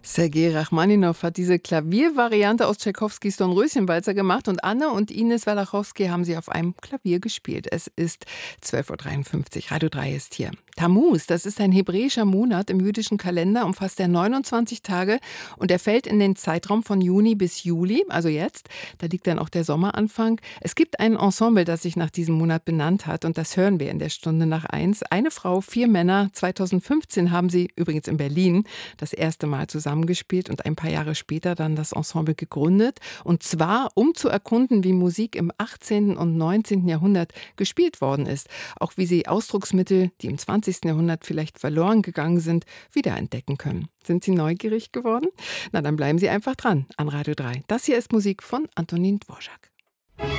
Sergei Rachmaninow hat diese Klaviervariante aus Tschaikowskis Dornröschenwalzer gemacht und Anne und Ines Walachowski haben sie auf einem Klavier gespielt. Es ist 12:53 Uhr, Radio 3 ist hier. Tammuz, das ist ein hebräischer Monat im jüdischen Kalender, umfasst er 29 Tage und er fällt in den Zeitraum von Juni bis Juli, also jetzt. Da liegt dann auch der Sommeranfang. Es gibt ein Ensemble, das sich nach diesem Monat benannt hat und das hören wir in der Stunde nach 1. Eine Frau, 4 Männer. 2015 haben sie, übrigens in Berlin, das erste Mal zusammengespielt und ein paar Jahre später dann das Ensemble gegründet. Und zwar, um zu erkunden, wie Musik im 18. und 19. Jahrhundert gespielt worden ist. Auch wie sie Ausdrucksmittel, die im 20. Jahrhundert vielleicht verloren gegangen sind, wiederentdecken können. Sind Sie neugierig geworden? Na, dann bleiben Sie einfach dran an Radio 3. Das hier ist Musik von Antonin Dvorak.